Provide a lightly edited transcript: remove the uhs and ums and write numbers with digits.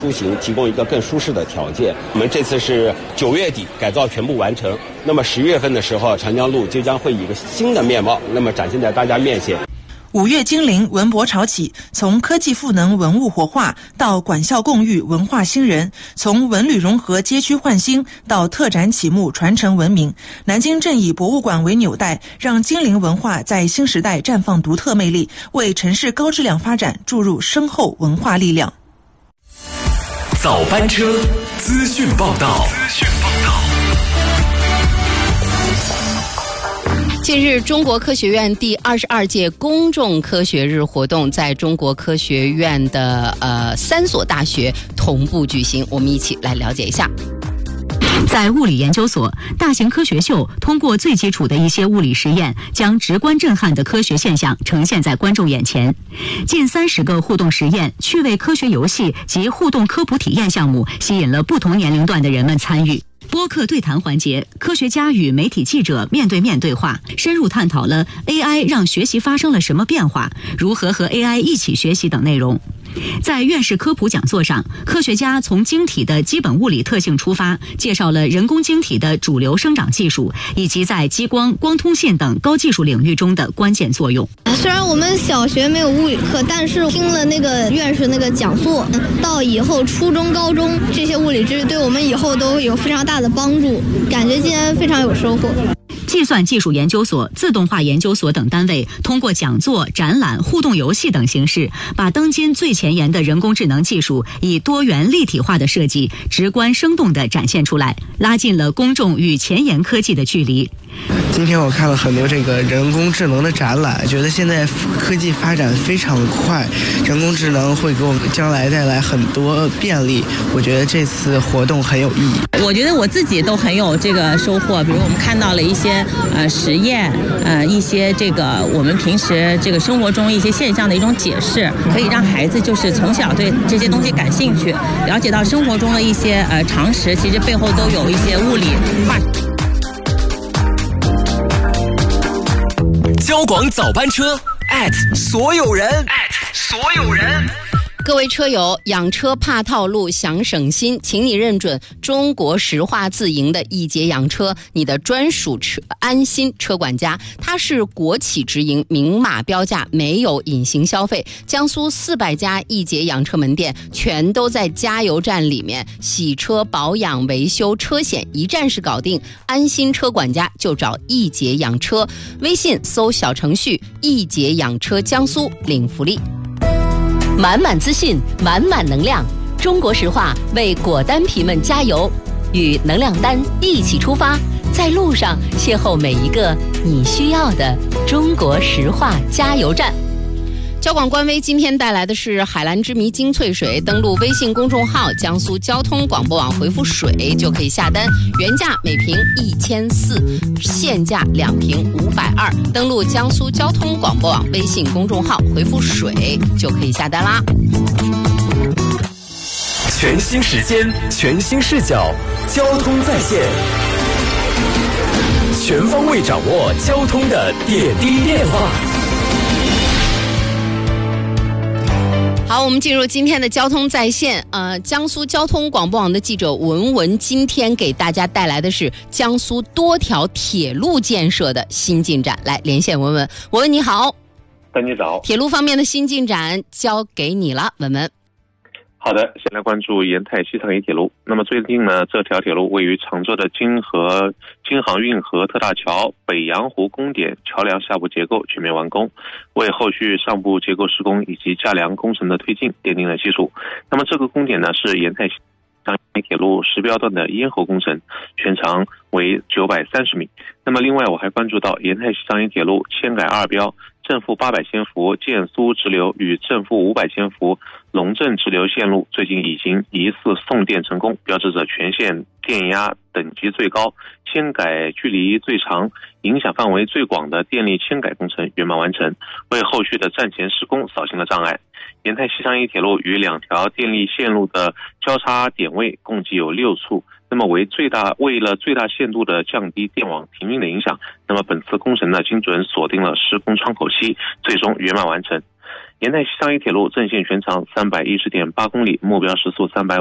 出行提供一个更舒适的条件。我们这次是9月底改造全部完成，那么10月份的时候，长江路就将会以一个新的面貌，那么展现在大家面前。 五岳精灵文博潮起，从科技赋能文物活化到管校共育文化新人，从文旅融合街区焕新到特展启幕传承文明。南京正以博物馆为纽带，让精灵文化在新时代绽放独特魅力，为城市高质量发展注入深厚文化力量。 早班车，资讯报道。 近日，中国科学院第22届公众科学日活动在中国科学院的3所大学同步举行，我们一起来了解一下。 在物理研究所，大型科学秀通过最基础的一些物理实验，将直观震撼的科学现象呈现在观众眼前。近30个互动实验、趣味科学游戏及互动科普体验项目，吸引了不同年龄段的人们参与。播客对谈环节，科学家与媒体记者面对面对话，深入探讨了 AI 让学习发生了什么变化，如何和 AI 一起学习等内容。在院士科普讲座上，科学家从晶体的基本物理特性出发，介绍了人工晶体的主流生长技术，以及在激光、光通信等高技术领域中的关键作用。 虽然我们小学没有物理课，但是听了那个院士那个讲座，到以后初中、高中这些物理知识对我们以后都有非常大的帮助，感觉今天非常有收获。 计算技术研究所、自动化研究所等单位通过讲座、展览、互动游戏等形式，把当今最前沿的人工智能技术以多元立体化的设计，直观生动地展现出来，拉近了公众与前沿科技的距离。 今天我看了很多这个人工智能的展览，觉得现在科技发展非常快，人工智能会给我们将来带来很多便利。我觉得这次活动很有意义。 我觉得我自己都很有这个收获，比如我们看到了一些实验，一些这个我们平时这个生活中一些现象的一种解释，可以让孩子就是从小对这些东西感兴趣，了解到生活中的一些常识，其实背后都有一些物理化。 交广早班车所有人各位车友，养车怕套路，想省心，请你认准中国石化自营的易捷养车，你的专属安心车管家。它是国企直营，明码标价，没有隐形消费。江苏400家易捷养车门店全都在加油站里面，洗车、保养、维修、车险一站式搞定。安心车管家就找易捷养车，微信搜小程序易捷养车江苏领福利。满满资讯，满满能量。中国石化为果丹皮们加油，与能量丹一起出发，在路上邂逅每一个你需要的中国石化加油站。交广官微今天带来的是海蓝之谜精粹水，登录微信公众号江苏交通广播网回复水就可以下单，原价每瓶1400，现价2瓶520，登录江苏交通广播网微信公众号回复水就可以下单啦。 全新时间，全新视角，交通在线，全方位掌握交通的点滴变化。 好，我们进入今天的交通在线。江苏交通广播网的记者文文今天给大家带来的是江苏多条铁路建设的新进展。来连线文文，文文你好。 大家早。铁路方面的新进展交给你了，文文。 好的，先来关注延泰西藏野铁路。那么最近呢，这条铁路位于常州的京杭运河特大桥北洋湖供点桥梁下部结构全面完工，为后续上部结构施工以及架梁工程的推进奠定了基础。那么这个供点呢，是延泰西藏野铁路10标段的咽喉工程，全长为930米。那么另外我还关注到延泰西藏野铁路迁改2标，正负800千伏建苏直流与正负500千伏龙镇直流线路最近已经疑似送电成功，标志着全线电压等级最高、迁改距离最长、影响范围最广的电力迁改工程圆满完成，为后续的站前施工扫清了障碍。延泰西藏野铁路与2条电力线路的交叉点位共计有6处，那么为了最大限度的降低电网停运的影响，那么本次工程呢精准锁定了施工窗口期，最终圆满完成。 沿太西上一铁路正线全长310.8公里，目标时速350